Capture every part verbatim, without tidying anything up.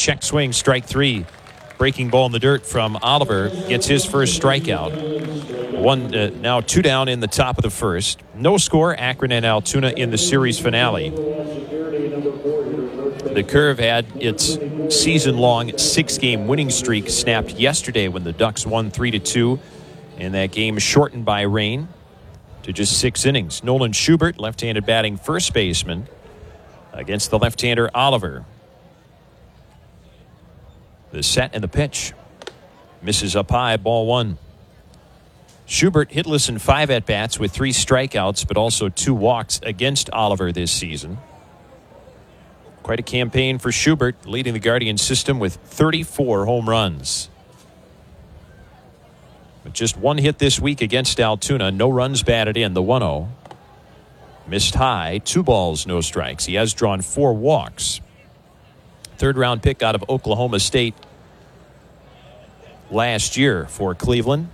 check swing, strike three. Breaking ball in the dirt from Oliver gets his first strikeout. One uh, now two down in the top of the first. No score, Akron and Altoona in the series finale. The Curve had its season-long six-game winning streak snapped yesterday when the Ducks won three to two, and that game shortened by rain to just six innings. Nolan Schubert, left-handed batting first baseman, against the left-hander Oliver. The set and the pitch. Misses up high, ball one. Schubert hitless in five at-bats with three strikeouts, but also two walks against Oliver this season. Quite a campaign for Schubert, leading the Guardian system with thirty-four home runs. But just one hit this week against Altoona. No runs batted in, the one oh. Missed high, two balls, no strikes. He has drawn four walks. Third round pick out of Oklahoma State last year for Cleveland.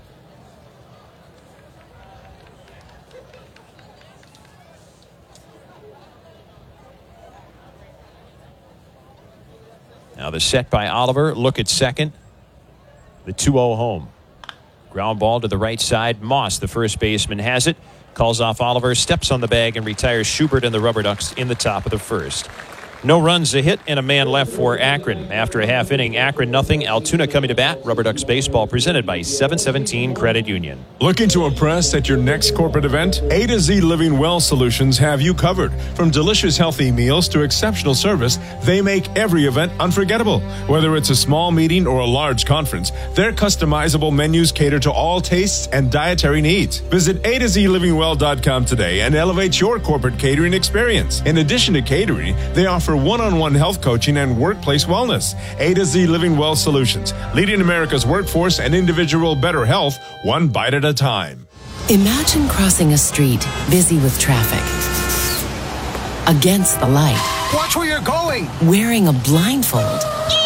Now the set by Oliver. Look at second. The two oh home. Ground ball to the right side. Moss, the first baseman, has it. Calls off Oliver, steps on the bag, and retires Schubert and the Rubber Ducks in the top of the first. No runs, a hit, and a man left for Akron. After a half inning, Akron nothing. Altoona coming to bat. Rubber Ducks baseball presented by seven seventeen Credit Union. Looking to impress at your next corporate event? A to Z Living Well Solutions have you covered. From delicious healthy meals to exceptional service, they make every event unforgettable. Whether it's a small meeting or a large conference, their customizable menus cater to all tastes and dietary needs. Visit A to Z living well dot com today and elevate your corporate catering experience. In addition to catering, they offer one-on-one health coaching and workplace wellness. A to Z Living Well Solutions, leading America's workforce and individual better health, one bite at a time. Imagine crossing a street busy with traffic, against the light. Watch where you're going. Wearing a blindfold.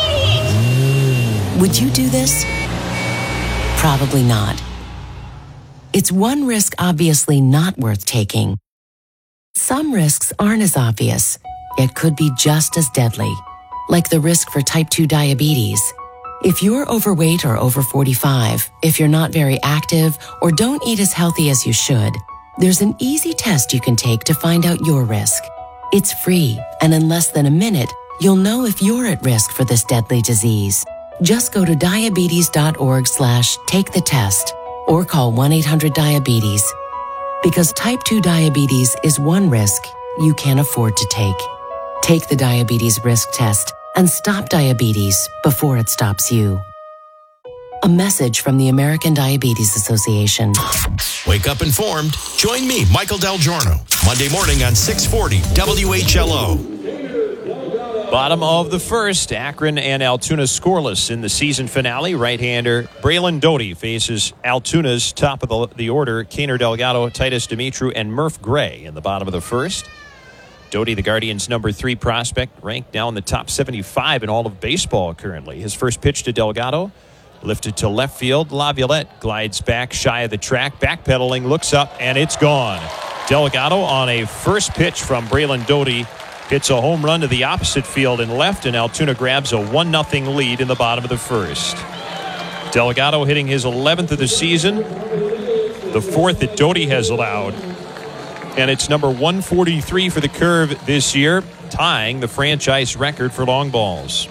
Would you do this? Probably not. It's one risk obviously not worth taking. Some risks aren't as obvious. It could be just as deadly, like the risk for type two diabetes. If you're overweight or over forty-five, if you're not very active, or don't eat as healthy as you should, there's an easy test you can take to find out your risk. It's free, and in less than a minute, you'll know if you're at risk for this deadly disease. Just go to diabetes.org slash take the test or call one eight hundred diabetes. Because type two diabetes is one risk you can't afford to take. Take the diabetes risk test and stop diabetes before it stops you. A message from the American Diabetes Association. Wake up informed. Join me, Michael Del Giorno, Monday morning on six forty W H L O. Bottom of the first, Akron and Altoona scoreless in the season finale. Right-hander Braylon Doty faces Altoona's top of the, the order, Kaner Delgado, Titus Dimitru, and Murph Gray in the bottom of the first. Doty, the Guardians' number three prospect, ranked now in the top seventy-five in all of baseball currently. His first pitch to Delgado, lifted to left field. Laviolette glides back shy of the track, backpedaling, looks up, and it's gone. Delgado on a first pitch from Braylon Doty hits a home run to the opposite field and left, and Altoona grabs a one nothing lead in the bottom of the first. Delgado hitting his eleventh of the season, the fourth that Doty has allowed. And it's number one forty-three for the Curve this year, tying the franchise record for long balls.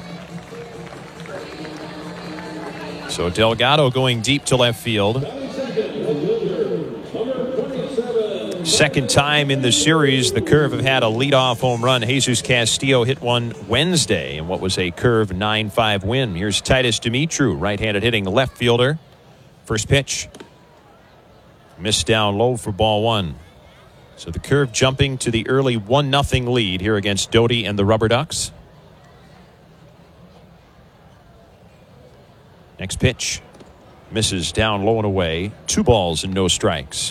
So Delgado going deep to left field. Second time in the series, the Curve have had a leadoff home run. Jesus Castillo hit one Wednesday in what was a Curve nine five win. Here's Titus Dimitru, right-handed hitting left fielder. First pitch. Missed down low for ball one. So the Curve jumping to the early one nothing lead here against Doty and the Rubber Ducks. Next pitch. Misses down low and away. Two balls and no strikes.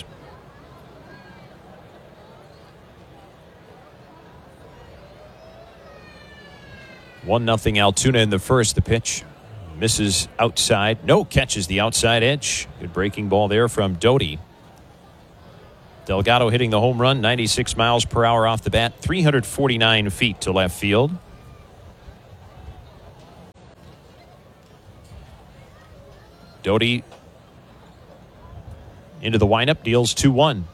One nothing Altoona in the first. The pitch misses outside. No, catches the outside edge. Good breaking ball there from Doty. Delgado hitting the home run, ninety-six miles per hour off the bat, three hundred forty-nine feet to left field. Doty into the windup, deals two one.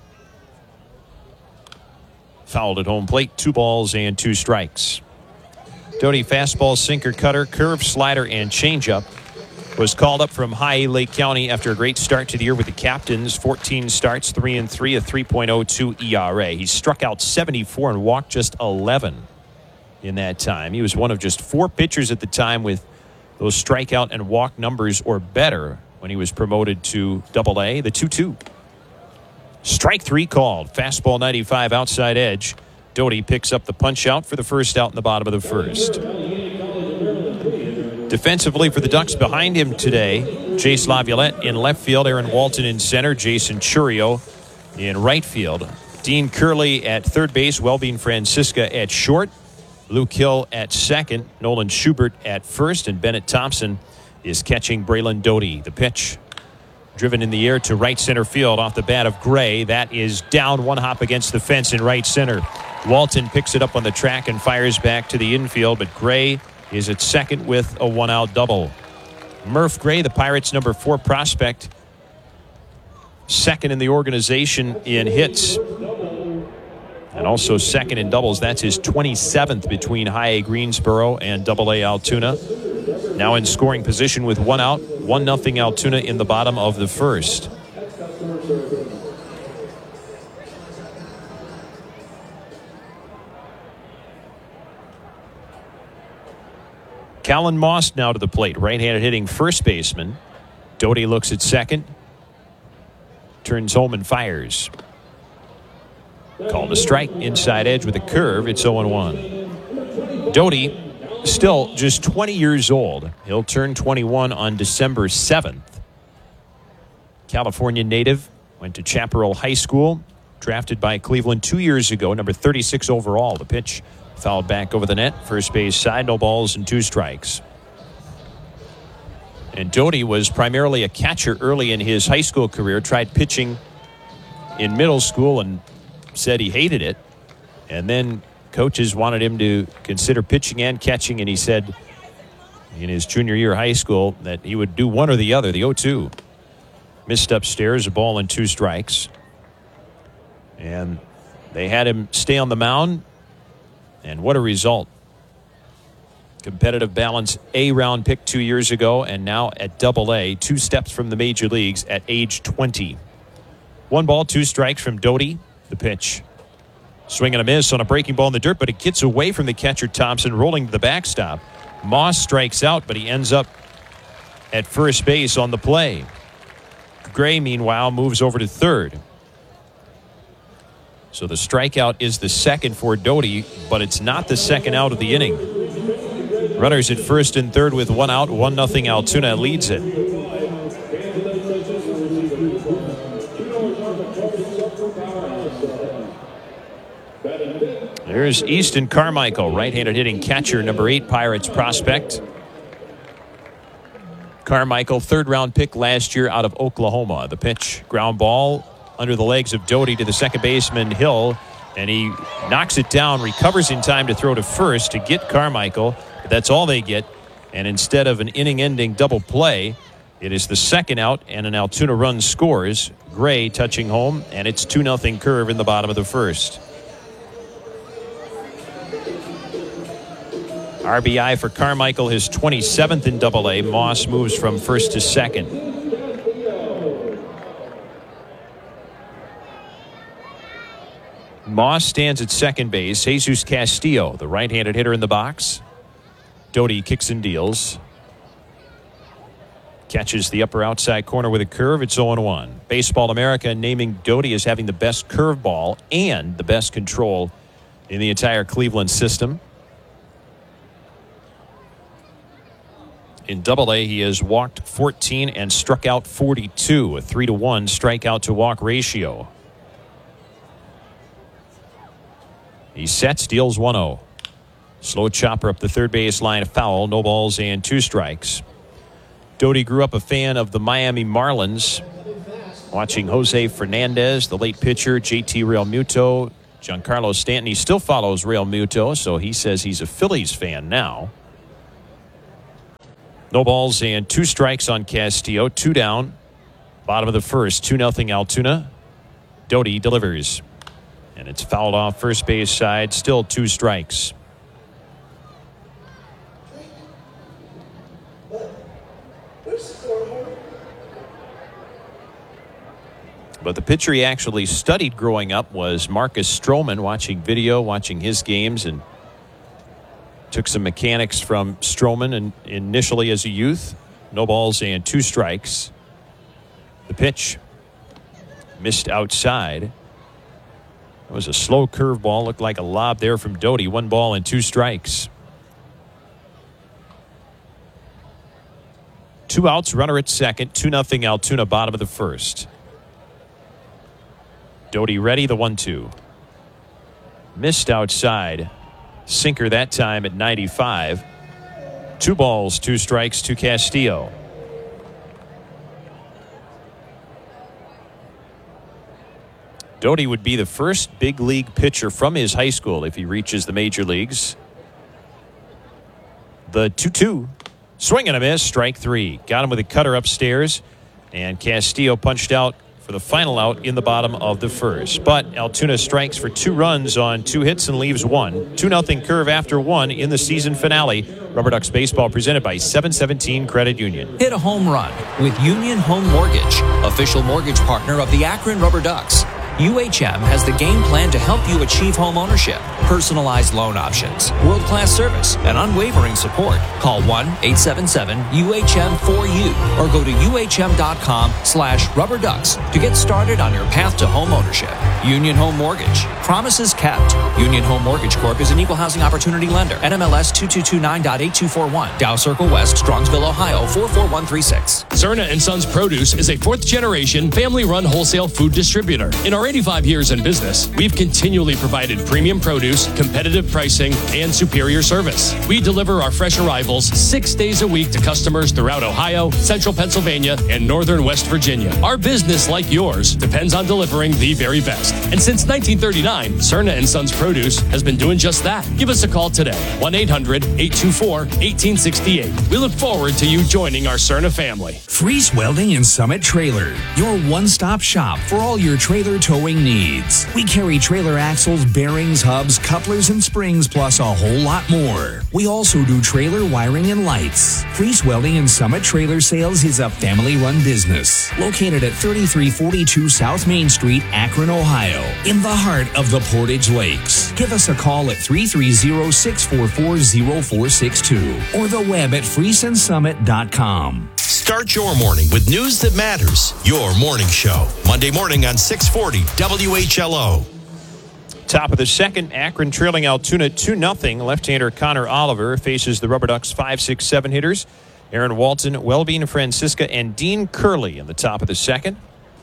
Fouled at home plate, two balls and two strikes. Doty fastball, sinker, cutter, curve, slider, and changeup. Was called up from High Lake County after a great start to the year with the Captains. fourteen starts, three and three, a three point oh two E R A. He struck out seventy-four and walked just eleven in that time. He was one of just four pitchers at the time with those strikeout and walk numbers or better when he was promoted to Double A. The two two. Strike three called. Fastball ninety-five outside edge. Doty picks up the punch out for the first out in the bottom of the first. Defensively for the Ducks behind him today, Jace Laviolette in left field, Aaron Walton in center, Jason Churio in right field, Dean Curley at third base, Welbean Francisca at short, Luke Hill at second, Nolan Schubert at first, and Bennett Thompson is catching Braylon Doty. The pitch driven in the air to right center field off the bat of Gray. That is down one hop against the fence in right center. Walton picks it up on the track and fires back to the infield, but Gray is at second with a one-out double. Murph Gray, the Pirates' number four prospect, second in the organization in hits, and also second in doubles. That's his twenty-seventh between High A Greensboro and Double A Altoona. Now in scoring position with one out, one nothing Altoona in the bottom of the first. Callan Moss now to the plate. Right-handed hitting first baseman. Doty looks at second. Turns home and fires. Called a strike. Inside edge with a curve. It's oh one. Doty still just twenty years old. He'll turn twenty-one on December seventh. California native. Went to Chaparral High School. Drafted by Cleveland two years ago. Number thirty-six overall. The pitch fouled back over the net. First base side, no balls and two strikes. And Doty was primarily a catcher early in his high school career. Tried pitching in middle school and said he hated it. And then coaches wanted him to consider pitching and catching. And he said in his junior year of high school that he would do one or the other. The oh two. Missed upstairs, a ball and two strikes. And they had him stay on the mound. And what a result. Competitive balance A round pick two years ago, and now at Double A, two steps from the major leagues at age twenty. One ball, two strikes from Doty. The pitch. Swing and a miss on a breaking ball in the dirt, but it gets away from the catcher Thompson, rolling to the backstop. Moss strikes out, but he ends up at first base on the play. Gray, meanwhile, moves over to third. So the strikeout is the second for Doty, but it's not the second out of the inning. Runners at first and third with one out, one nothing Altoona leads it. There's Easton Carmichael, right-handed hitting catcher, number eight Pirates prospect. Carmichael, third round pick last year out of Oklahoma. The pitch, ground ball under the legs of Doty to the second baseman Hill, and he knocks it down, recovers in time to throw to first to get Carmichael. But that's all they get, and instead of an inning-ending double play, it is the second out and an Altoona run scores. Gray touching home, and it's two nothing Curve in the bottom of the first. R B I for Carmichael, his twenty-seventh in Double A. Moss moves from first to second. Moss stands at second base. Jesus Castillo, the right-handed hitter in the box. Doty kicks and deals. Catches the upper outside corner with a curve. It's oh one. Baseball America naming Doty as having the best curveball and the best control in the entire Cleveland system. In Double A, he has walked fourteen and struck out forty-two, a three to one strikeout to walk ratio. He sets, deals one oh. Slow chopper up the third base line, foul, no balls and two strikes. Doty grew up a fan of the Miami Marlins, watching Jose Fernandez, the late pitcher, J T Realmuto, Giancarlo Stanton. He still follows Realmuto, so he says he's a Phillies fan now. No balls and two strikes on Castillo. Two down. Bottom of the first. two nothing Altoona. Doty delivers. And it's fouled off first base side. Still two strikes. But the pitcher he actually studied growing up was Marcus Stroman, watching video, watching his games, and took some mechanics from Stroman and initially as a youth. No balls and two strikes. The pitch missed outside. It was a slow curveball. Looked like a lob there from Doty. One ball and two strikes. Two outs, runner at second. two nothing Altoona, bottom of the first. Doty ready, the one two. Missed outside. Sinker that time at ninety-five. Two balls, two strikes to Castillo. Doty would be the first big league pitcher from his high school if he reaches the major leagues. The two two. Swing and a miss, strike three. Got him with a cutter upstairs, and Castillo punched out for the final out in the bottom of the first. But Altoona strikes for two runs on two hits and leaves one. two nothing curve after one in the season finale. Rubber Ducks baseball presented by seven seventeen Credit Union. Hit a home run with Union Home Mortgage, official mortgage partner of the Akron Rubber Ducks. U H M has the game plan to help you achieve home ownership, personalized loan options, world-class service, and unwavering support. Call one eight seven seven U H M four U or go to U H M dot com slash rubber ducks to get started on your path to home ownership. Union Home Mortgage. Promises kept. Union Home Mortgage Corp is an equal housing opportunity lender. N M L S two two two nine eight two four one. Dow Circle West, Strongsville, Ohio four four one three six. Zerna and Sons Produce is a fourth-generation, family-run wholesale food distributor. In our eighty-five years in business, we've continually provided premium produce, competitive pricing, and superior service. We deliver our fresh arrivals six days a week to customers throughout Ohio, central Pennsylvania, and northern West Virginia. Our business, like yours, depends on delivering the very best. And since nineteen thirty-nine, Zerna and Sons Produce has been doing just that. Give us a call today, one eight hundred eight two four one eight six eight. We look forward to you joining our Zerna family. Freeze Welding and Summit Trailer, your one-stop shop for all your trailer towing needs. We carry trailer axles, bearings, hubs, couplers, and springs, plus a whole lot more. We also do trailer wiring and lights. Freeze Welding and Summit Trailer Sales is a family-run business located at thirty-three forty-two South Main Street, Akron, Ohio, in the heart of the Portage Lakes. Give us a call at three three zero, six four four, zero four six two or the web at freeze and summit dot com. Start your morning with news that matters. Your morning show. Monday morning on six forty W H L O. Top of the second, Akron trailing Altoona two nothing. Left-hander Connor Oliver faces the Rubber Ducks five six seven hitters. Aaron Walton, Welbean Francisca, and Dean Curley in the top of the second.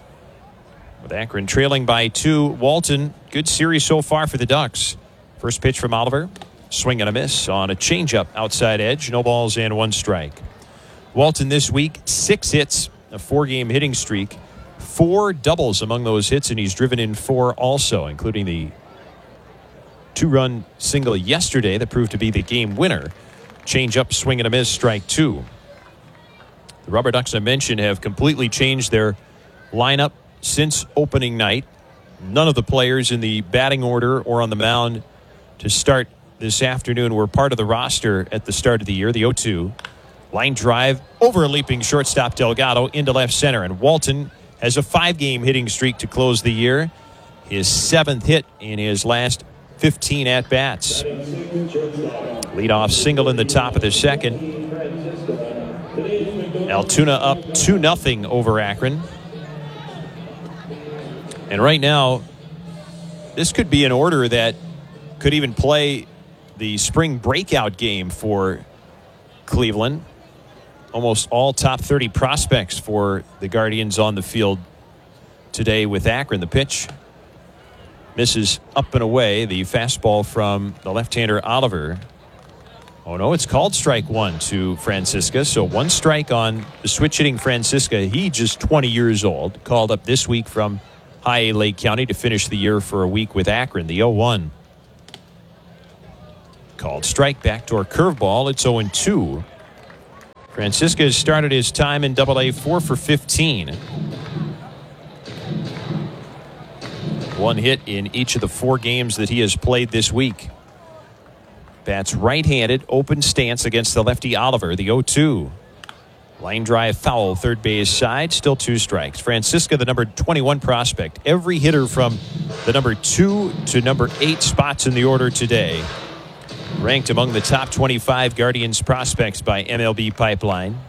With Akron trailing by two, Walton, good series so far for the Ducks. First pitch from Oliver. Swing and a miss on a changeup outside edge. No balls and one strike. Walton this week, six hits, a four-game hitting streak. Four doubles among those hits, and he's driven in four also, including the two-run single yesterday that proved to be the game winner. Change up, swing and a miss, strike two. The Rubber Ducks, I mentioned, have completely changed their lineup since opening night. None of the players in the batting order or on the mound to start this afternoon were part of the roster at the start of the year. The oh two. Line drive over a leaping shortstop Delgado into left center, and Walton has a five-game hitting streak to close the year. His seventh hit in his last fifteen at-bats. Leadoff single in the top of the second. Altoona up two nothing over Akron. And right now, this could be an order that could even play the spring breakout game for Cleveland. Almost all top thirty prospects for the Guardians on the field today with Akron. The pitch misses up and away. The fastball from the left-hander Oliver. Oh no, it's called strike one to Francisca. So one strike on the switch hitting Francisca. He just twenty years old. Called up this week from High A Lake County to finish the year for a week with Akron. The oh one. Called strike, backdoor curveball. It's oh two. Francisca has started his time in Double A four for fifteen. One hit in each of the four games that he has played this week. Bats right-handed, open stance against the lefty Oliver, the oh two. Line drive foul, third base side, still two strikes. Francisca, the number twenty-one prospect. Every hitter from the number two to number eight spots in the order today ranked among the top twenty-five Guardians prospects by M L B Pipeline.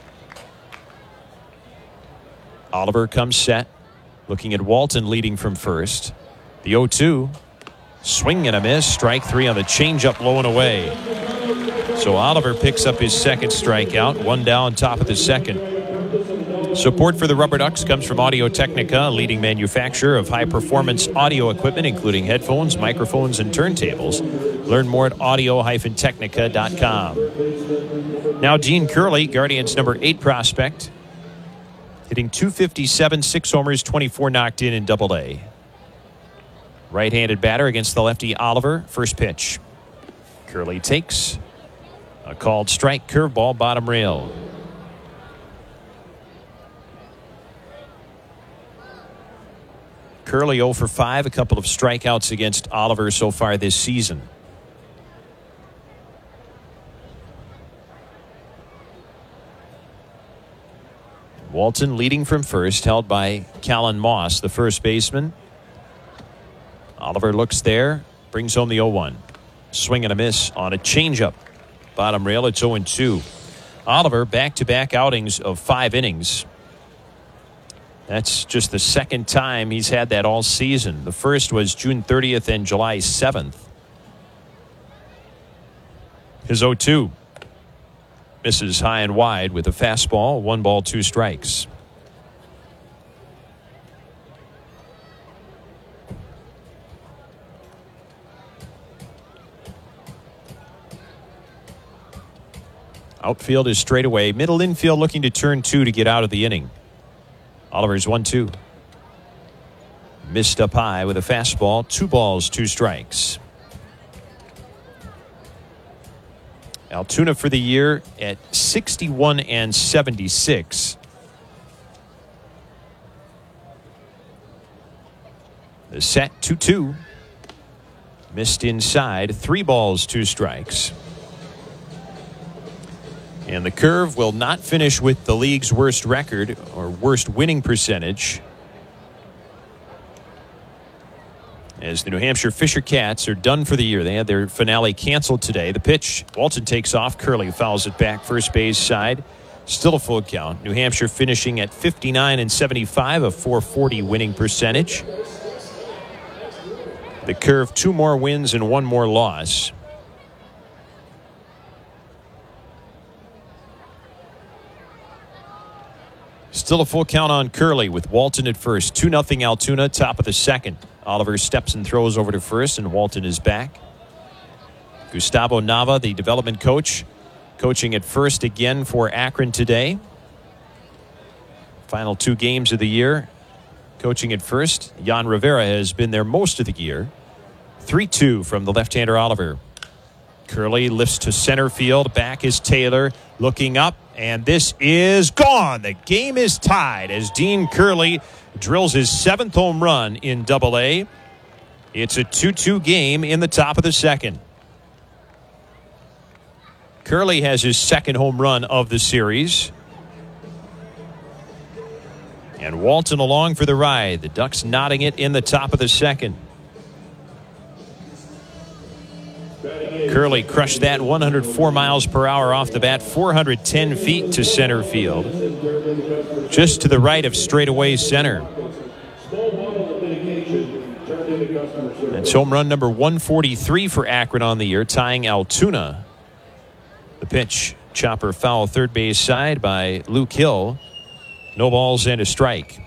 Oliver comes set, looking at Walton leading from first. The oh two. Swing and a miss. Strike three on the changeup, low and away. So Oliver picks up his second strikeout. One down, top of the second. Support for the Rubber Ducks comes from Audio Technica, a leading manufacturer of high-performance audio equipment, including headphones, microphones, and turntables. Learn more at audio dash technica dot com. Now Dean Curley, Guardians number eight prospect, hitting two fifty-seven, six homers, twenty-four knocked in in Double A. Right-handed batter against the lefty Oliver. First pitch. Curley takes a called strike, curveball, bottom rail. Curley oh for five, a couple of strikeouts against Oliver so far this season. Walton leading from first, held by Callan Moss, the first baseman. Oliver looks there, brings home the oh one. Swing and a miss on a changeup. Bottom rail, it's oh and two. Oliver, back-to-back outings of five innings. That's just the second time he's had that all season. The first was June thirtieth and July seventh. His oh two. Misses high and wide with a fastball. One ball, two strikes. Outfield is straight away. Middle infield looking to turn two to get out of the inning. Oliver's one two. Missed up high with a fastball. Two balls, two strikes. Altoona for the year at sixty-one and seventy-six. The set two two. Missed inside. Three balls, two strikes. And the curve will not finish with the league's worst record or worst winning percentage, as the New Hampshire Fisher Cats are done for the year. They had their finale canceled today. The pitch, Walton takes off. Curley fouls it back, first base side. Still a full count. New Hampshire finishing at fifty-nine and seventy-five, a four forty winning percentage. The curve, two more wins and one more loss. Still a full count on Curley with Walton at first. two nothing Altoona, top of the second. Oliver steps and throws over to first, and Walton is back. Gustavo Nava, the development coach, coaching at first again for Akron today. Final two games of the year, coaching at first. Jan Rivera has been there most of the year. three two from the left-hander Oliver. Curley lifts to center field. Back is Taylor looking up, and this is gone. The game is tied as Dean Curley drills his seventh home run in Double A. It's a two two game in the top of the second. Curley has his second home run of the series. And Walton along for the ride. The Ducks nodding it in the top of the second. Curley crushed that one hundred four miles per hour off the bat, four hundred ten feet to center field, just to the right of straightaway center. That's home run number one forty-three for Akron on the year, tying Altoona. The pitch, chopper foul, third base side by Luke Hill. No balls and a strike.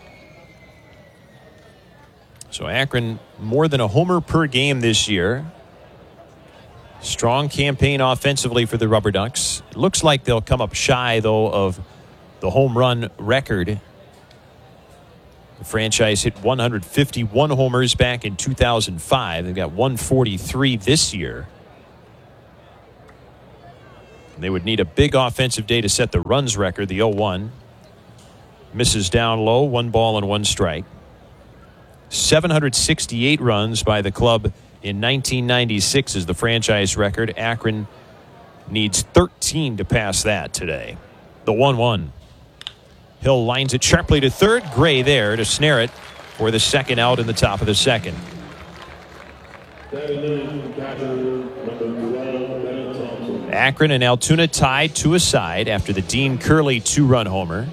So Akron more than a homer per game this year. Strong campaign offensively for the Rubber Ducks. It looks like they'll come up shy, though, of the home run record. The franchise hit one hundred fifty-one homers back in two thousand five. They've got one forty-three this year. They would need a big offensive day to set the runs record, the oh one. Misses down low, one ball and one strike. seven hundred sixty-eight runs by the club in nineteen ninety-six is the franchise record. Akron needs thirteen to pass that today. The one one. Hill lines it sharply to third. Gray there to snare it for the second out in the top of the second. Akron and Altoona tied two aside after the Dean Curley two-run homer.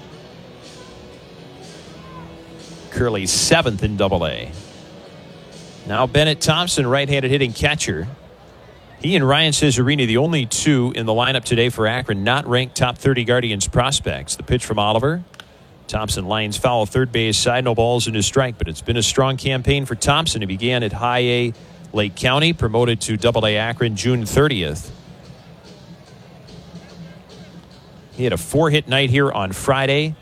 Curley seventh in Double A. Now Bennett Thompson, right-handed hitting catcher. He and Ryan Cesarini, the only two in the lineup today for Akron, not ranked top thirty Guardians prospects. The pitch from Oliver. Thompson lines foul third base side, no balls in his strike, but it's been a strong campaign for Thompson. He began at High A Lake County, promoted to Double A Akron June thirtieth. He had a four-hit night here on Friday.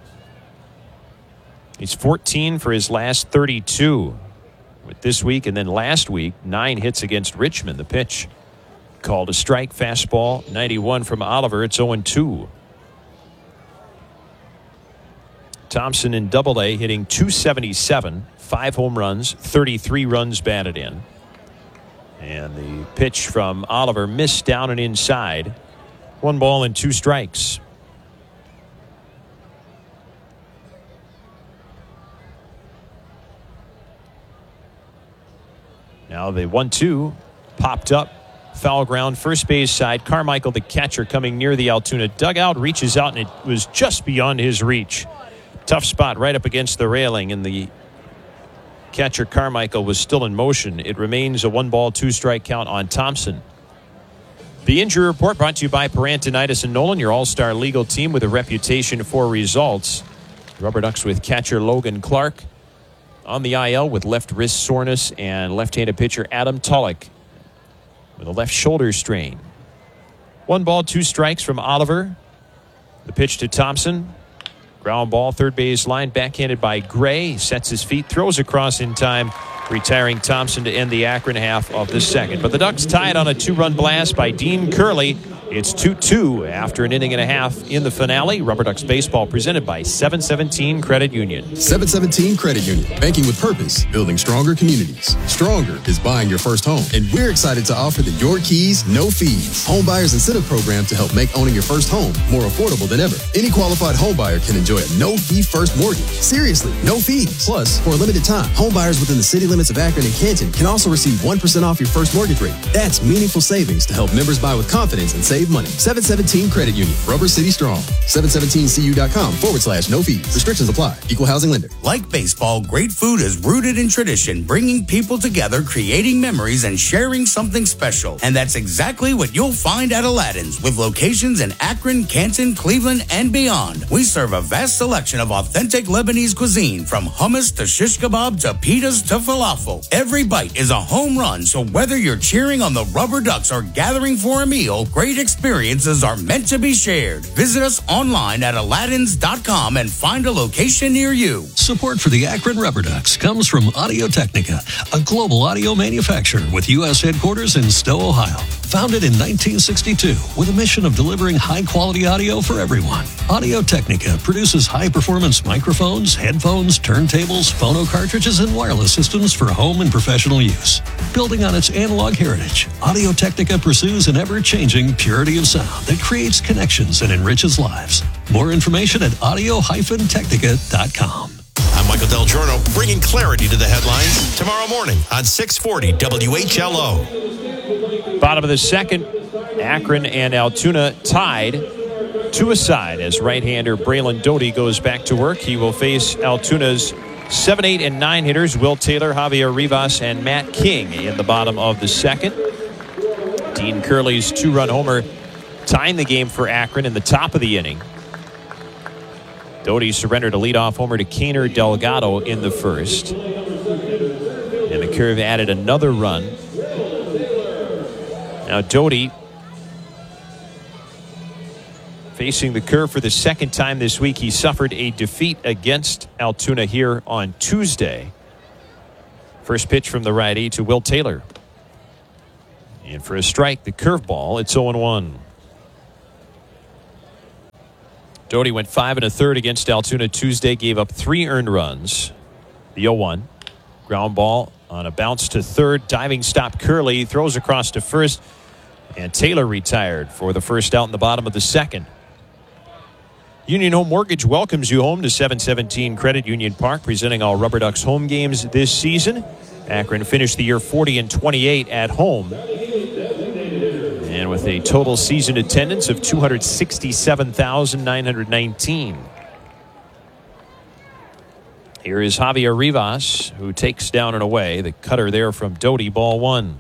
He's fourteen for his last thirty-two. With this week and then last week, nine hits against Richmond. The pitch called a strike, fastball, ninety-one from Oliver. It's oh two. Thompson in Double A hitting two seventy-seven, five home runs, thirty-three runs batted in. And the pitch from Oliver missed down and inside. One ball and two strikes. Now the one two popped up. Foul ground, first base side. Carmichael, the catcher, coming near the Altoona dugout, reaches out, and it was just beyond his reach. Tough spot right up against the railing, and the catcher, Carmichael, was still in motion. It remains a one-ball, two-strike count on Thompson. The injury report brought to you by Parantonitis and Nolan, your all-star legal team with a reputation for results. Rubber Ducks with catcher Logan Clark on the I L with left wrist soreness, and left-handed pitcher Adam Tulloch with a left shoulder strain. One ball, two strikes from Oliver. The pitch to Thompson. Ground ball, third base line, backhanded by Gray. Sets his feet, throws across in time, retiring Thompson to end the Akron half of the second. But the Ducks tied on a two-run blast by Dean Curley. It's two two after an inning and a half in the finale. Rubber Ducks baseball presented by seven seventeen Credit Union. seven seventeen Credit Union. Banking with purpose. Building stronger communities. Stronger is buying your first home. And we're excited to offer the Your Keys, No Fees Home Buyers Incentive Program to help make owning your first home more affordable than ever. Any qualified home buyer can enjoy a no-fee first mortgage. Seriously, no fees. Plus, for a limited time, home buyers within the city limits of Akron and Canton can also receive one percent off your first mortgage rate. That's meaningful savings to help members buy with confidence and save money. seven seventeen Credit Union. Rubber City Strong. seven seventeen C U dot com forward slash no fees. Restrictions apply. Equal housing lender. Like baseball, great food is rooted in tradition, bringing people together, creating memories, and sharing something special. And that's exactly what you'll find at Aladdin's, with locations in Akron, Canton, Cleveland, and beyond. We serve a vast selection of authentic Lebanese cuisine, from hummus to shish kebab to pitas to falafel. Every bite is a home run, so whether you're cheering on the Rubber Ducks or gathering for a meal, great experiences are meant to be shared. Visit us online at aladdins dot com and find a location near you. Support for the Akron Rubber Ducks comes from Audio Technica, a global audio manufacturer with U S headquarters in Stowe, Ohio. Founded in nineteen sixty-two with a mission of delivering high-quality audio for everyone. Audio Technica produces high-performance microphones, headphones, turntables, phono cartridges, and wireless systems for home and professional use. Building on its analog heritage, Audio Technica pursues an ever-changing purity of sound that creates connections and enriches lives. More information at audio dash technica dot com. I'm Michael Del Giorno, bringing clarity to the headlines tomorrow morning on six forty W H L O. Bottom of the second, Akron and Altoona tied two aside as right-hander Braylon Doty goes back to work. He will face Altoona's seven, eight, and nine hitters, Will Taylor, Javier Rivas, and Matt King in the bottom of the second. Dean Curley's two-run homer tying the game for Akron in the top of the inning. Doty surrendered a leadoff homer to Kaner Delgado in the first. And the curve added another run. Now Doty facing the curve for the second time this week. He suffered a defeat against Altoona here on Tuesday. First pitch from the righty to Will Taylor. And for a strike, the curveball, it's oh one. Doty went five and a third against Altoona Tuesday, gave up three earned runs. The oh one. Ground ball on a bounce to third. Diving stop Curley. Throws across to first. And Taylor retired for the first out in the bottom of the second. Union Home Mortgage welcomes you home to seven seventeen Credit Union Park, presenting all Rubber Ducks home games this season. Akron finished the year forty and twenty-eight at home. And with a total season attendance of two hundred sixty-seven thousand nine hundred nineteen. Here is Javier Rivas, who takes down and away. The cutter there from Doty, ball one.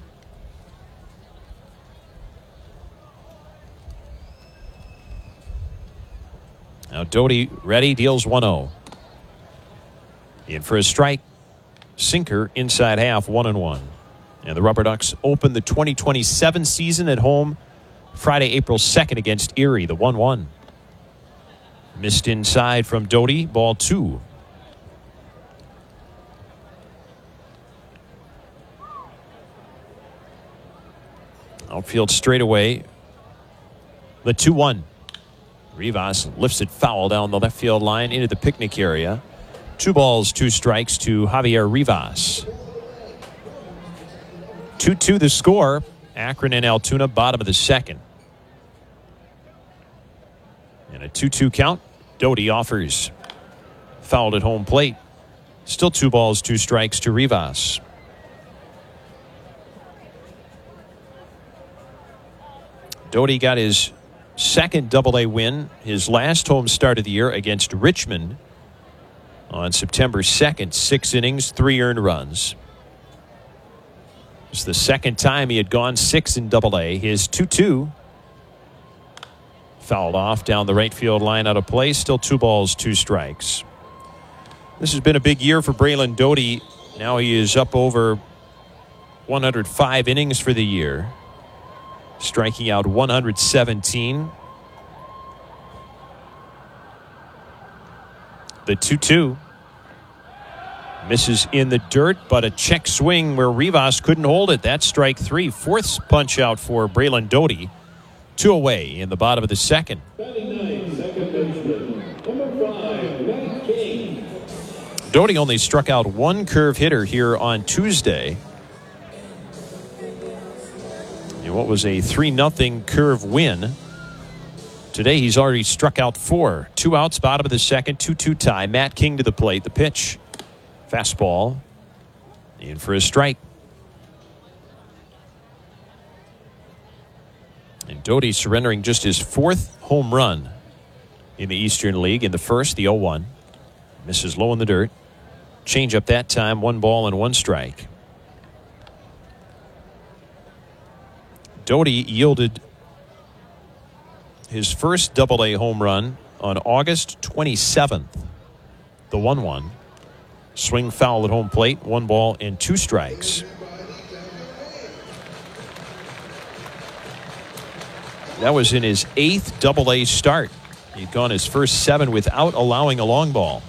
Now Doty ready, deals one oh. In for a strike. Sinker inside half, one and one. And the Rubber Ducks open the twenty twenty-seven season at home Friday, April second against Erie, the one one. Missed inside from Doty, ball two. Outfield straightaway. The two one. Rivas lifts it foul down the left field line into the picnic area. Two balls, two strikes to Javier Rivas. two two the score. Akron and Altoona, bottom of the second. And a two two count. Doty offers. Fouled at home plate. Still two balls, two strikes to Rivas. Doty got his second double A win, his last home start of the year against Richmond on September second. Six innings, three earned runs. It's the second time he had gone six in double A. His two two fouled off down the right field line out of play. Still two balls, two strikes. This has been a big year for Braylon Doty. Now he is up over one hundred five innings for the year, striking out one hundred seventeen. The two two misses in the dirt, but a check swing where Rivas couldn't hold it. That's strike three. Fourth punch out for Braylon Doty. Two away in the bottom of the second. Doty only struck out one curve hitter here on Tuesday. In what was a three nothing curve win. Today he's already struck out four. Two outs, bottom of the second, two two tie. Matt King to the plate. The pitch. Fastball. In for a strike. And Doty surrendering just his fourth home run in the Eastern League. In the first, the oh one. Misses low in the dirt. Change up that time. One ball and one strike. Doty yielded his first double A home run on August twenty-seventh. The one one. Swing foul at home plate. One ball and two strikes. That was in his eighth double A start. He'd gone his first seven without allowing a long ball.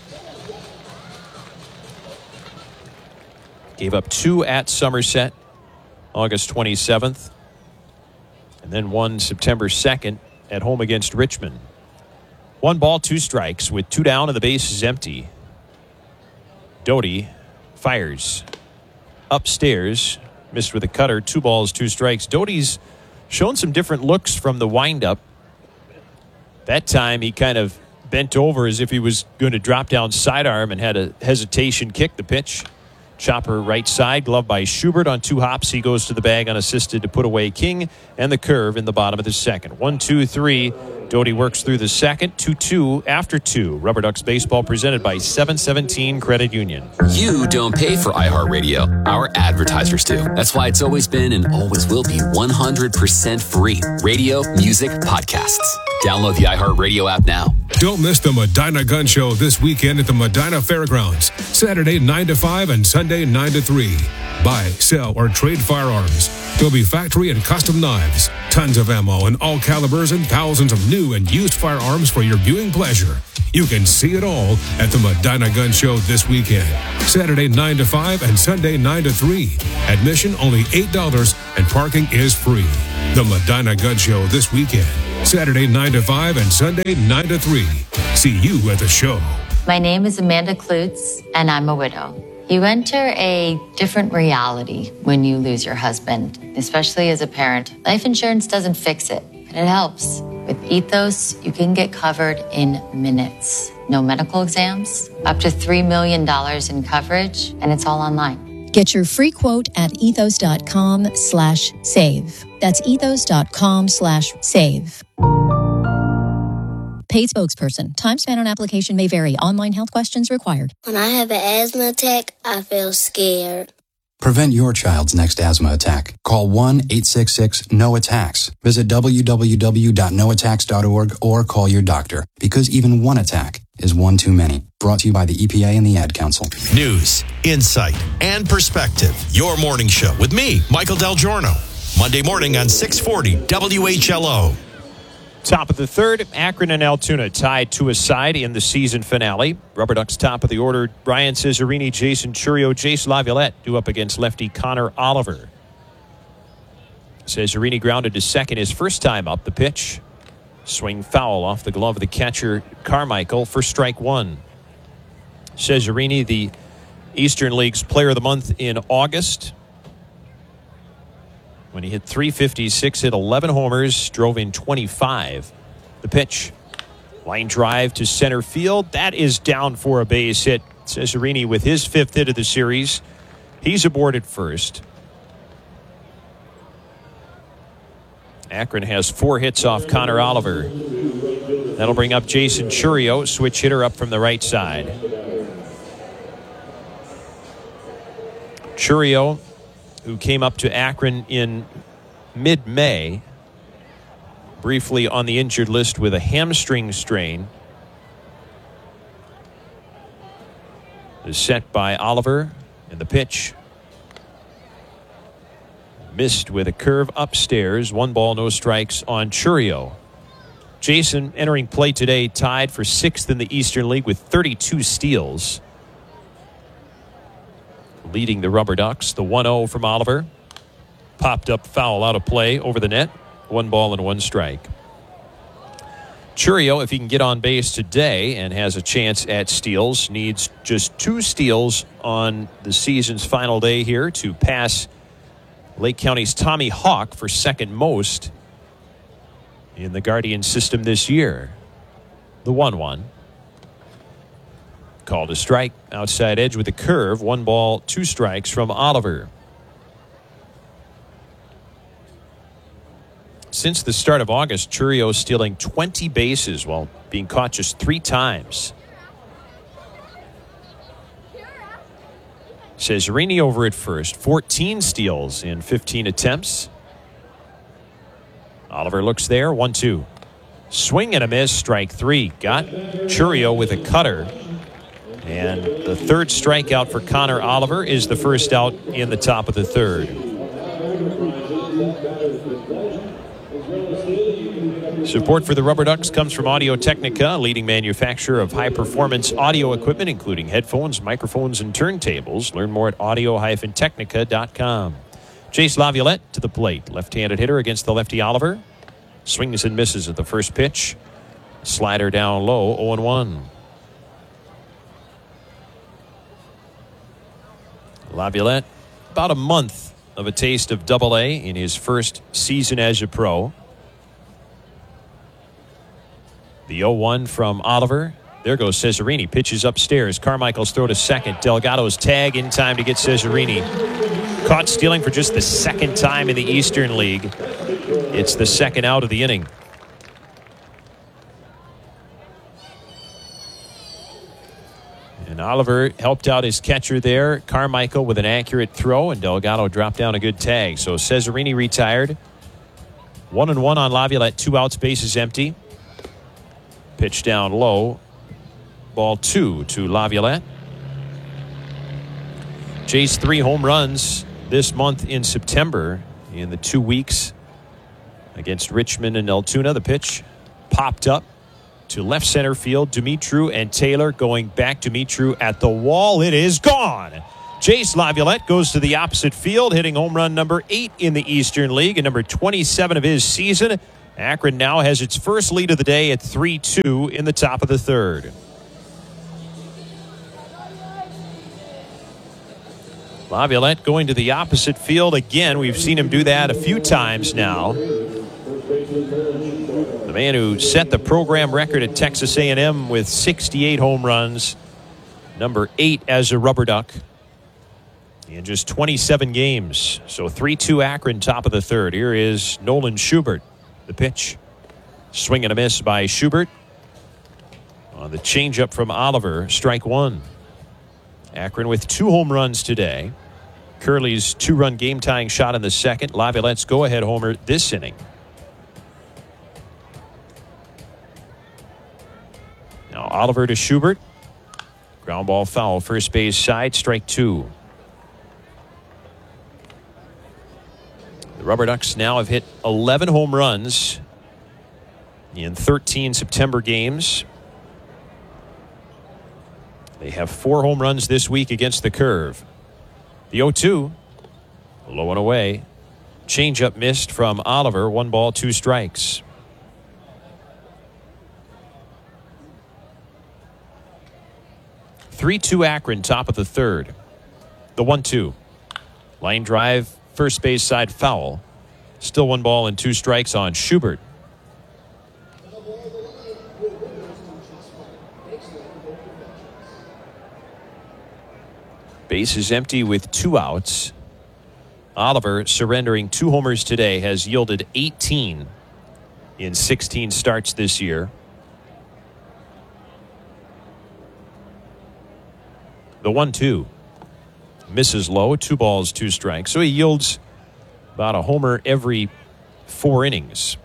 Gave up two at Somerset August twenty-seventh. And then one September second at home against Richmond. One ball, two strikes with two down and the base is empty. Doty fires upstairs. Missed with a cutter. Two balls, two strikes. Doty's shown some different looks from the windup. That time he kind of bent over as if he was going to drop down sidearm and had a hesitation kick. The pitch. Chopper right side, glove by Schubert on two hops. He goes to the bag unassisted to put away King, and the curve in the bottom of the second. One, two, three. Doty works through the second. Two, two after two. Rubber Ducks baseball presented by seven seventeen Credit Union. You don't pay for iHeartRadio. Our advertisers do. That's why it's always been and always will be one hundred percent free. Radio, music, podcasts. Download the iHeartRadio app now. Don't miss the Medina Gun Show this weekend at the Medina Fairgrounds. Saturday nine to five and Sunday nine to three. Buy, sell, or trade firearms. There'll be factory and custom knives, tons of ammo in all calibers, and thousands of new and used firearms for your viewing pleasure. You can see it all at the Medina Gun Show this weekend. Saturday nine to five and Sunday nine to three. Admission only eight dollars and parking is free. The Medina Gun Show this weekend. Saturday nine to five and Sunday nine to three. See you at the show. My name is Amanda Klutz, and I'm a widow. You enter a different reality when you lose your husband, especially as a parent. Life insurance doesn't fix it, but it helps. With Ethos, you can get covered in minutes. No medical exams, up to three million dollars in coverage, and it's all online. Get your free quote at ethos.com slash save. That's ethos.com slash save. Paid spokesperson. Time spent on application may vary. Online health questions required. When I have an asthma attack, I feel scared. Prevent your child's next asthma attack. Call one eight six six N O attacks. Visit w w w dot no attacks dot org or call your doctor, because even one attack is one too many. Brought to you by the E P A and the Ad Council. News, insight, and perspective. Your morning show with me, Michael Del Giorno. Monday morning on six forty W H L O. Top of the third, Akron and Altoona tied to a side in the season finale. Rubber Ducks top of the order, Brian Cesarini, Jason Churio, Jace Laviolette due up against lefty Connor Oliver. Cesarini grounded to second his first time up the pitch. Swing foul off the glove of the catcher, Carmichael, for strike one. Cesarini, the Eastern League's Player of the Month in August, when he hit three fifty-six, hit eleven homers, drove in twenty-five. The pitch. Line drive to center field. That is down for a base hit. Cesarini with his fifth hit of the series. He's aboard at first. Akron has four hits off Connor Oliver. That'll bring up Jason Churio, switch hitter up from the right side. Churio, who came up to Akron in mid-May, briefly on the injured list with a hamstring strain, is set by Oliver, and the pitch missed with a curve upstairs. One ball, no strikes on Churio. Jason, entering play today, tied for sixth in the Eastern League with thirty-two steals. Leading the Rubber Ducks, the one oh from Oliver. Popped up foul out of play over the net. One ball and one strike. Churio, if he can get on base today and has a chance at steals, needs just two steals on the season's final day here to pass Lake County's Tommy Hawk for second most in the Guardian system this year. The one one. Called a strike, outside edge with a curve. One ball, two strikes from Oliver. Since the start of August, Churio stealing twenty bases while being caught just three times. Cesarini over at first, fourteen steals in fifteen attempts. Oliver looks there, one two. Swing and a miss, strike three. Got Churio with a cutter. And the third strikeout for Connor Oliver is the first out in the top of the third. Support for the Rubber Ducks comes from Audio-Technica, a leading manufacturer of high-performance audio equipment, including headphones, microphones, and turntables. Learn more at audio dash technica dot com. Jace Laviolette to the plate. Left-handed hitter against the lefty Oliver. Swings and misses at the first pitch. Slider down low, oh and one. Laviolette, about a month of a taste of Double A in his first season as a pro. The oh one from Oliver. There goes Cesarini. Pitches upstairs. Carmichael's throw to second. Delgado's tag in time to get Cesarini. Caught stealing for just the second time in the Eastern League. It's the second out of the inning. And Oliver helped out his catcher there, Carmichael, with an accurate throw, and Delgado dropped down a good tag. So Cesarini retired. One and one on Laviolette, two outs, bases empty. Pitch down low. Ball two to Laviolette. Jay's three home runs this month in September in the two weeks against Richmond and Altoona. The pitch popped up to left center field. Dumitru and Taylor going back. Dumitru at the wall. It is gone. Jace Laviolette goes to the opposite field, hitting home run number eight in the Eastern League and number twenty-seven of his season. Akron now has its first lead of the day at three two in the top of the third. Laviolette going to the opposite field again. We've seen him do that a few times now. The man who set the program record at Texas A and M with sixty-eight home runs, number eight as a Rubber Duck in just twenty-seven games. So three two Akron, top of the third. Here is Nolan Schubert. The pitch. Swing and a miss by Schubert. On the changeup from Oliver, strike one. Akron with two home runs today. Curley's two-run game-tying shot in the second. Laviolette's go-ahead homer this inning. Now Oliver to Schubert. Ground ball foul, first base side, strike two. The Rubber Ducks now have hit eleven home runs in thirteen September games. They have four home runs this week against the Curve. The oh two, low and away. Changeup missed from Oliver. One ball, two strikes. three two Akron, top of the third. The one two. Line drive, first base side foul. Still one ball and two strikes on Schubert. Base is empty with two outs. Oliver, surrendering two homers today, has yielded eighteen in sixteen starts this year. The one two misses low, two balls, two strikes. So he yields about a homer every four innings.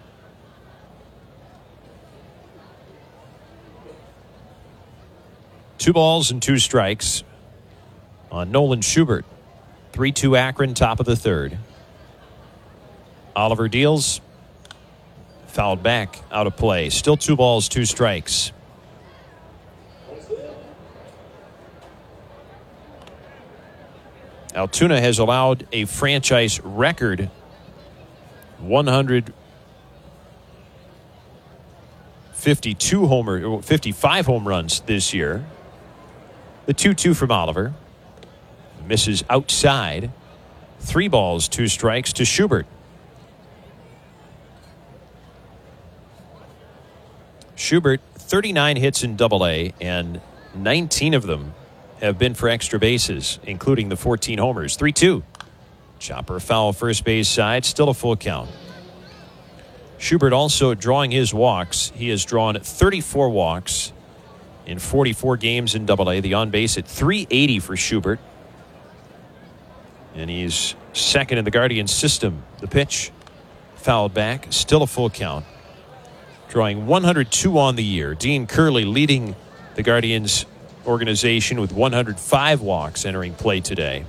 Two balls and two strikes on Nolan Schubert. three two Akron, top of the third. Oliver deals. Fouled back, out of play. Still two balls, two strikes. Altoona has allowed a franchise record one hundred fifty-two homer, fifty-five home runs this year. The two two from Oliver. Misses outside. Three balls, two strikes to Schubert. Schubert, thirty-nine hits in Double A, and nineteen of them have been for extra bases, including the fourteen homers. three two. Chopper foul, first base side, still a full count. Schubert also drawing his walks. He has drawn thirty-four walks in forty-four games in Double A. The on base at three eighty for Schubert. And he's second in the Guardian system. The pitch fouled back, still a full count. Drawing one hundred two on the year. Dean Curley leading the Guardians organization with one hundred five walks entering play today.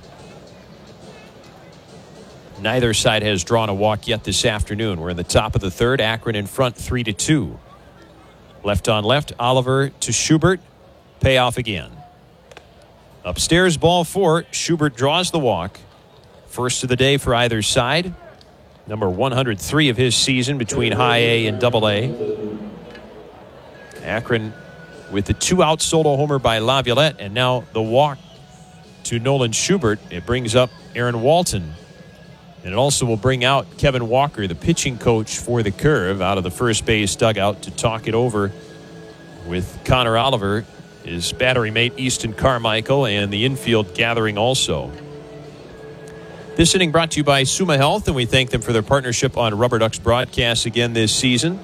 Neither side has drawn a walk yet this afternoon. We're in the top of the third. Akron in front, three to two. Left on left, Oliver to Schubert. Payoff again. Upstairs, ball four. Schubert draws the walk. First of the day for either side. Number one hundred three of his season between high A and double A. Akron with the two-out solo homer by Laviolette, and now the walk to Nolan Schubert. It brings up Aaron Walton. And it also will bring out Kevin Walker, the pitching coach for the Curve, out of the first base dugout to talk it over with Connor Oliver, his battery mate Easton Carmichael, and the infield gathering also. This inning brought to you by Suma Health, and we thank them for their partnership on Rubber Ducks broadcasts again this season.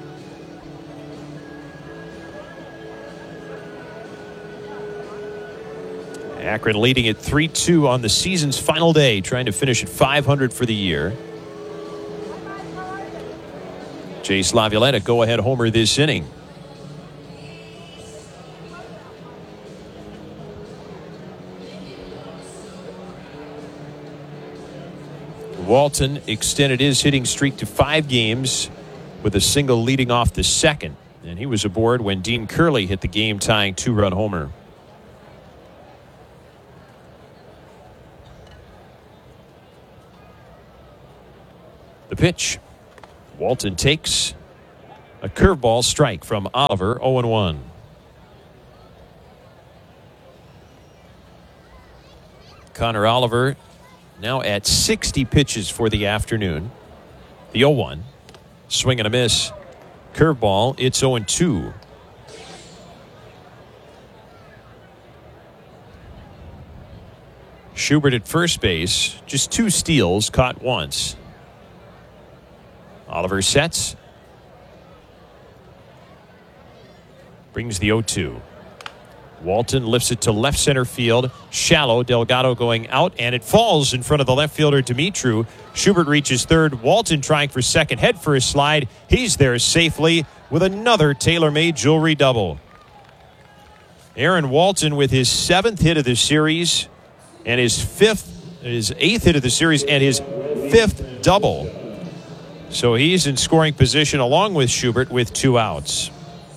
Akron leading at three two on the season's final day, trying to finish at five hundred for the year. Jace Laviolette, a go-ahead homer this inning. Walton extended his hitting streak to five games with a single leading off the second. And he was aboard when Dean Curley hit the game-tying two-run homer. The pitch. Walton takes a curveball strike from Oliver, oh and one. Connor Oliver now at sixty pitches for the afternoon. The oh one. Swing and a miss. Curveball. It's oh and two. Schubert at first base. Just two steals. Caught once. Oliver sets. Brings the oh two. Walton lifts it to left center field. Shallow. Delgado going out, and it falls in front of the left fielder, Dimitru. Schubert reaches third. Walton trying for second. Head for a slide. He's there safely with another tailor-made jewelry double. Aaron Walton with his seventh hit of the series and his fifth, his eighth hit of the series and his fifth double. So he's in scoring position along with Schubert with two outs.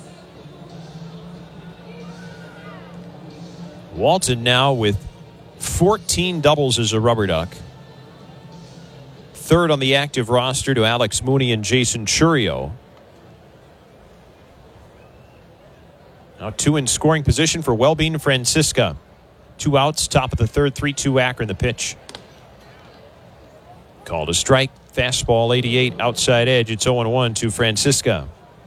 Walton now with fourteen doubles as a Rubber Duck. Third on the active roster to Alex Mooney and Jason Churio. Now two in scoring position for Welbein Francisca. Two outs, top of the third, three two Akron the pitch. Called a strike. Fastball eighty-eight outside edge. It's oh and one to Francisca.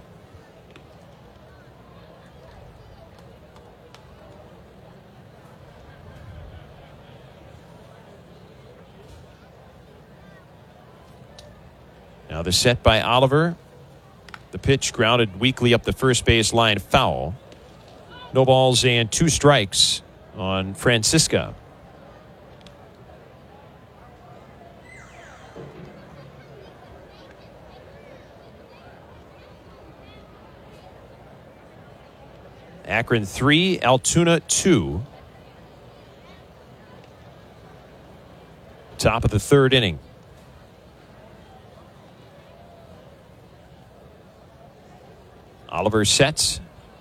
Now the set by Oliver. The pitch grounded weakly up the first base line, foul. No balls and two strikes on Francisca. Akron three, Altoona two. Top of the third inning. Oliver sets.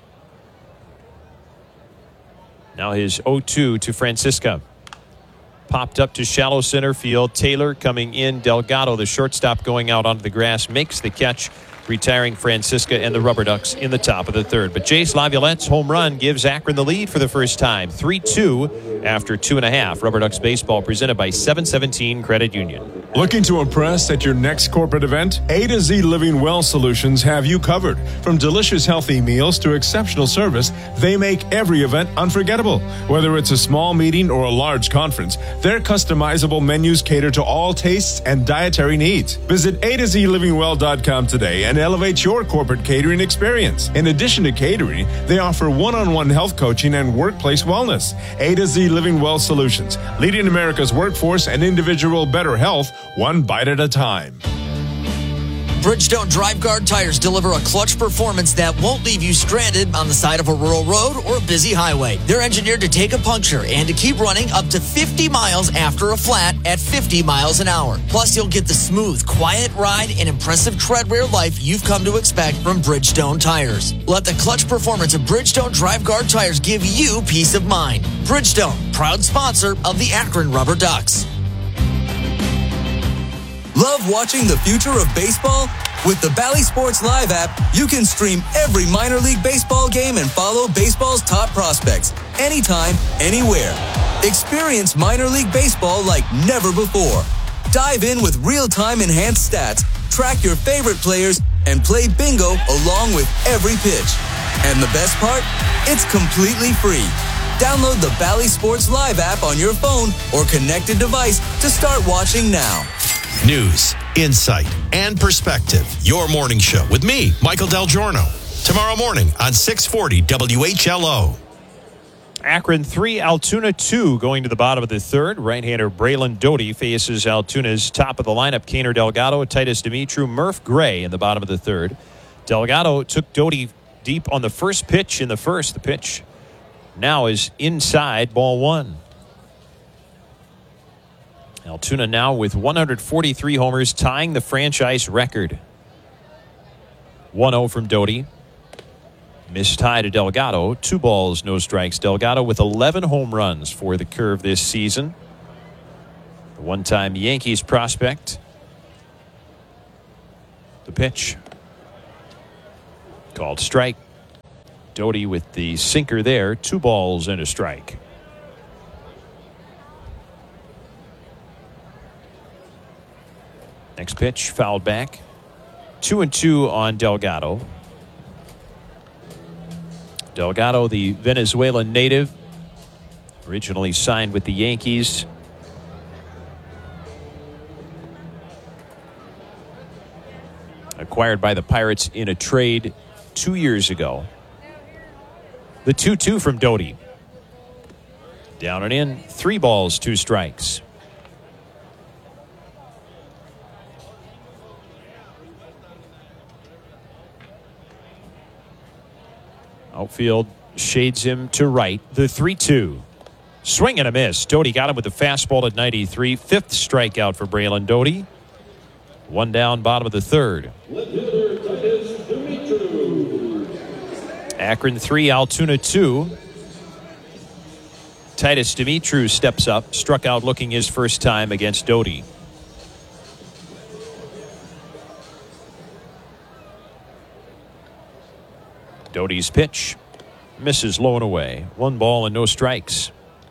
Now his oh two to Francisca. Popped up to shallow center field. Taylor coming in. Delgado, the shortstop, going out onto the grass, makes the catch, retiring Francisca and the Rubber Ducks in the top of the third. But Jace Laviolette's home run gives Akron the lead for the first time. three two after two and a half. Rubber Ducks baseball presented by seven seventeen Credit Union. Looking to impress at your next corporate event? A to Z Living Well Solutions have you covered. From delicious healthy meals to exceptional service, they make every event unforgettable. Whether it's a small meeting or a large conference, their customizable menus cater to all tastes and dietary needs. Visit A to Z living well dot com today and elevate your corporate catering experience. In addition to catering, they offer one-on-one health coaching and workplace wellness. A to Z Living Well Solutions, leading America's workforce and individual better health, one bite at a time. Bridgestone Drive Guard tires deliver a clutch performance that won't leave you stranded on the side of a rural road or a busy highway. They're engineered to take a puncture and to keep running up to fifty miles after a flat at fifty miles an hour. Plus, you'll get the smooth, quiet ride and impressive tread wear life you've come to expect from Bridgestone tires. Let the clutch performance of Bridgestone Drive Guard tires give you peace of mind. Bridgestone, proud sponsor of the Akron Rubber Ducks. Love watching the future of baseball? With the Bally Sports Live app, you can stream every minor league baseball game and follow baseball's top prospects anytime, anywhere. Experience minor league baseball like never before. Dive in with real-time enhanced stats, track your favorite players, and play bingo along with every pitch. And the best part? It's completely free. Download the Bally Sports Live app on your phone or connected device to start watching now. News, insight, and perspective. Your morning show with me, Michael Del Giorno. Tomorrow morning on six forty W H L O. Akron three, Altoona two, going to the bottom of the third. Right-hander Braylon Doty faces Altoona's top of the lineup, Kaner Delgado, Titus Dimitru, Murph Gray in the bottom of the third. Delgado took Doty deep on the first pitch in the first. The pitch now is inside, ball one. Altoona now with one hundred forty-three homers, tying the franchise record. one oh from Doty. Missed tie to Delgado. Two balls, no strikes. Delgado with eleven home runs for the Curve this season. The one-time Yankees prospect. The pitch. Called strike. Doty with the sinker there. Two balls and a strike. Next pitch fouled back. Two and two on Delgado. Delgado, the Venezuelan native, originally signed with the Yankees. Acquired by the Pirates in a trade two years ago. The two two from Doty. Down and in. Three balls, two strikes. Outfield shades him to right. The three two. Swing and a miss. Doty got him with the fastball at ninety-three. Fifth strikeout for Braylon Doty. One down, bottom of the third. Akron three, Altoona two. Titus Dimitru steps up, struck out looking his first time against Doty. Doty's pitch misses low and away. One ball and no strikes.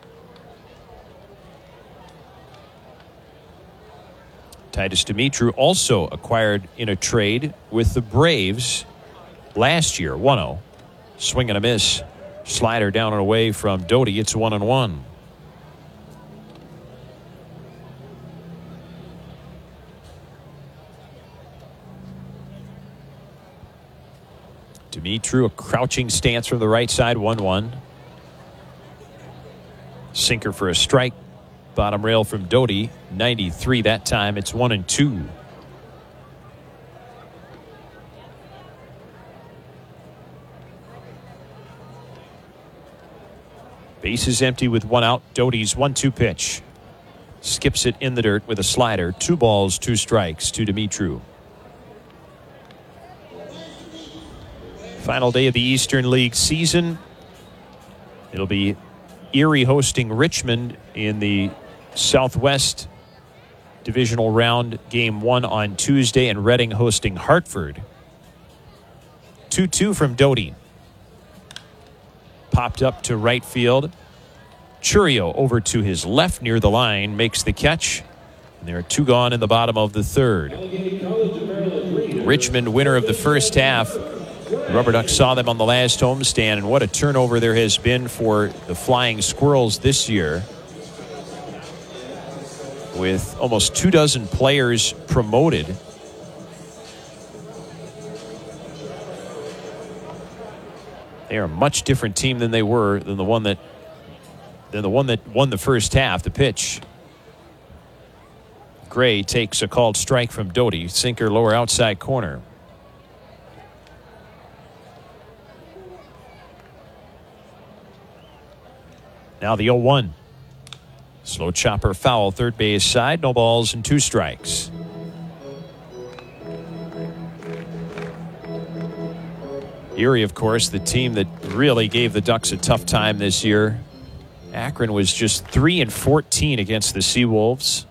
Titus Dimitru also acquired in a trade with the Braves last year. one oh. Swing and a miss. Slider down and away from Doty. It's one and one. Dimitru, a crouching stance from the right side, one one. Sinker for a strike. Bottom rail from Doty, ninety-three that time. It's one and two. Bases empty with one out. Doty's one two pitch. Skips it in the dirt with a slider. Two balls, two strikes to Dimitru. Final day of the Eastern League season. It'll be Erie hosting Richmond in the Southwest Divisional Round, game one on Tuesday, and Reading hosting Hartford. two two from Doty. Popped up to right field. Churio over to his left near the line, makes the catch. And there are two gone in the bottom of the third. Richmond, winner of the first half. The Rubber Ducks saw them on the last homestand, and what a turnover there has been for the Flying Squirrels this year. With almost two dozen players promoted. They are a much different team than they were than the one that than the one that won the first half. The pitch. Gray takes a called strike from Doty. Sinker lower outside corner. Now the oh one. Slow chopper foul, third base side. No balls and two strikes. Erie, of course, the team that really gave the Ducks a tough time this year. Akron was just three and fourteen against the Seawolves.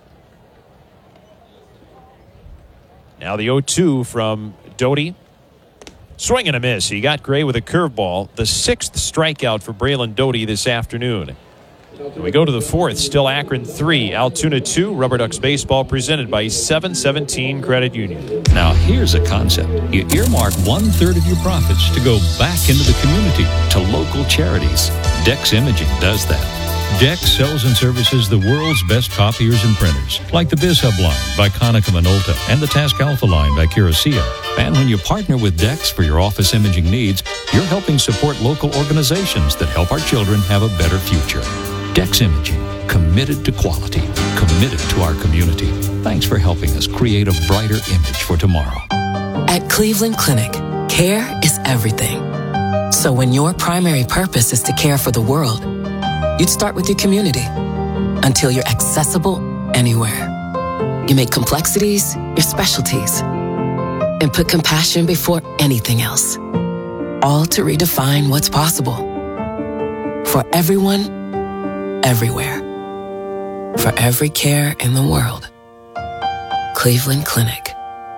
Now the oh two from Doty. Swing and a miss. He got Gray with a curveball. The sixth strikeout for Braylon Doty this afternoon. And we go to the fourth. Still Akron three, Altoona two. Rubber Ducks baseball presented by seven seventeen Credit Union. Now here's a concept. You earmark one third of your profits to go back into the community to local charities. Dex Imaging does that. Dex sells and services the world's best copiers and printers, like the BizHub line by Konica Minolta and the Task Alpha line by Curacao. And when you partner with Dex for your office imaging needs, you're helping support local organizations that help our children have a better future. Dex Imaging, committed to quality, committed to our community. Thanks for helping us create a brighter image for tomorrow. At Cleveland Clinic, care is everything. So when your primary purpose is to care for the world, you'd start with your community until you're accessible anywhere. You make complexities your specialties and put compassion before anything else. All to redefine what's possible. For everyone, everywhere. For every care in the world. Cleveland Clinic.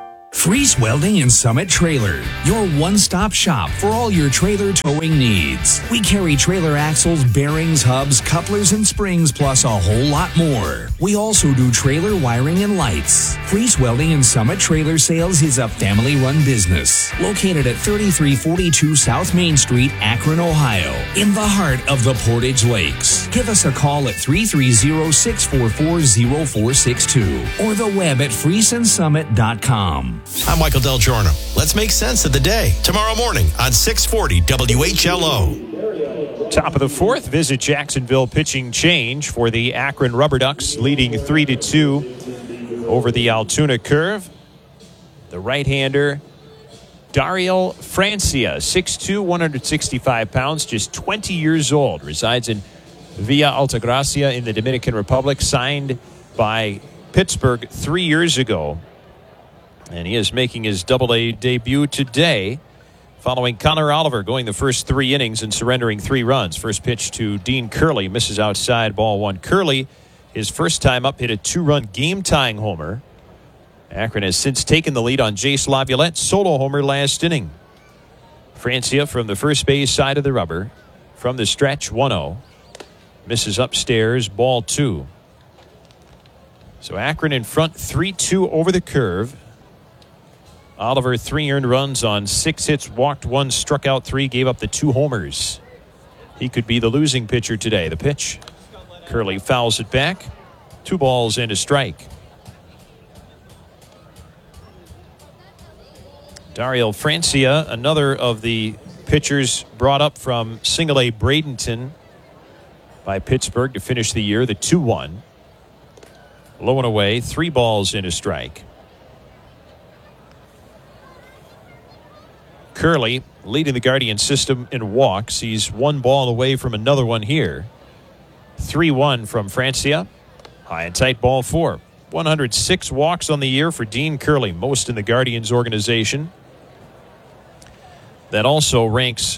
Freeze Welding and Summit Trailer, your one-stop shop for all your trailer towing needs. We carry trailer axles, bearings, hubs, couplers, and springs, plus a whole lot more. We also do trailer wiring and lights. Freeze Welding and Summit Trailer Sales is a family-run business located at thirty-three forty-two South Main Street, Akron, Ohio, in the heart of the Portage Lakes. Give us a call at three three zero, six four four, zero four six two or the web at freeze and summit dot com. I'm Michael Del Giorno. Let's make sense of the day. Tomorrow morning on six forty W H L O. Top of the fourth, visit Jacksonville pitching change for the Akron Rubber Ducks, leading three to two over the Altoona Curve. The right-hander, Dario Francia, six two, one hundred sixty-five pounds, just twenty years old, resides in Villa Altagracia in the Dominican Republic, signed by Pittsburgh three years ago. And he is making his double-A debut today, following Connor Oliver going the first three innings and surrendering three runs. First pitch to Dean Curley, misses outside, ball one. Curley, his first time up, hit a two-run game-tying homer. Akron has since taken the lead on Jace Laviolette's solo homer last inning. Francia from the first base side of the rubber. From the stretch, one oh. Misses upstairs, ball two. So Akron in front, three two over the Curve. Oliver, three earned runs on six hits, walked one, struck out three, gave up the two homers. He could be the losing pitcher today. The pitch. Curley fouls it back. Two balls and a strike. Dario Francia, another of the pitchers brought up from Single A Bradenton by Pittsburgh to finish the year. The two one. Low and away, three balls and a strike. Curley leading the Guardian system in walks. He's one ball away from another one here. three one from Francia. High and tight, ball four. one hundred six walks on the year for Dean Curley, most in the Guardians organization. That also ranks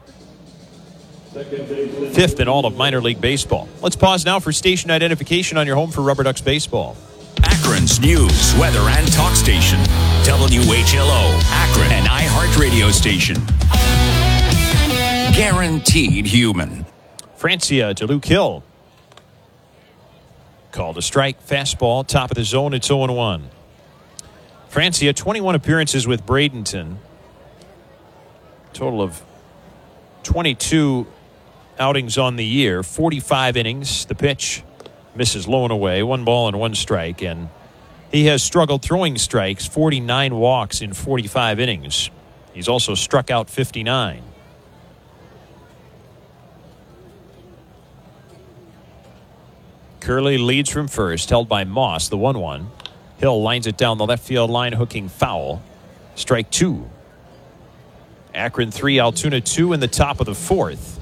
fifth in all of minor league baseball. Let's pause now for station identification on your home for Rubber Ducks baseball. Akron's news, weather, and talk station. W H L O, Akron, an iHeart radio station. Guaranteed human. Francia to Luke Hill. Called a strike, fastball, top of the zone, it's oh one. Francia, twenty-one appearances with Bradenton. Total of twenty-two outings on the year, forty-five innings. The pitch misses low and away, one ball and one strike, and he has struggled throwing strikes, forty-nine walks in forty-five innings. He's also struck out fifty-nine. Curley leads from first, held by Moss, the one one. Hill lines it down the left field line, hooking foul. Strike two. Akron three, Altoona two in the top of the fourth.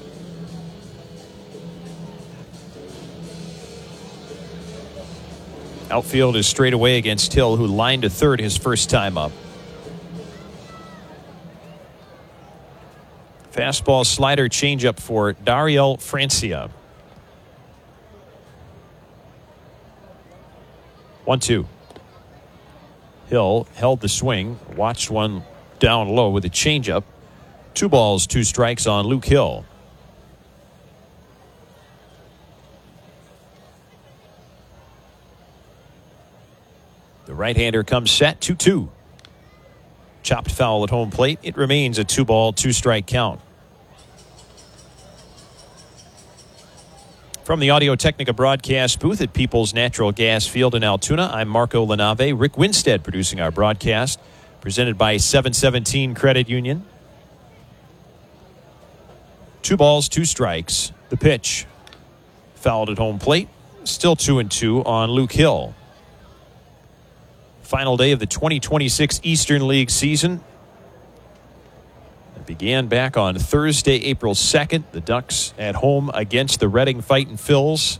Outfield is straight away against Hill, who lined to third his first time up. Fastball, slider, changeup for Dario Francia. one two. Hill held the swing, watched one down low with a changeup. Two balls, two strikes on Luke Hill. The right-hander comes set, two two. Chopped foul at home plate. It remains a two-ball, two-strike count. From the Audio Technica broadcast booth at People's Natural Gas Field in Altoona, I'm Marco Lanave. Rick Winstead producing our broadcast, presented by seven seventeen Credit Union. Two balls, two strikes. The pitch. Fouled at home plate. Still two and two on Luke Hill. Final day of the twenty twenty-six Eastern League season. It began back on Thursday, April second. The Ducks at home against the Reading Fightin' Phils.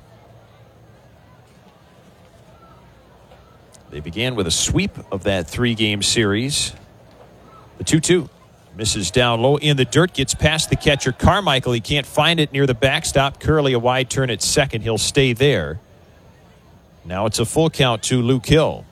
They began with a sweep of that three-game series. The two two. Misses down low in the dirt, gets past the catcher Carmichael. He can't find it near the backstop. Curley a wide turn at second. He'll stay there. Now it's a full count to Luke Hill.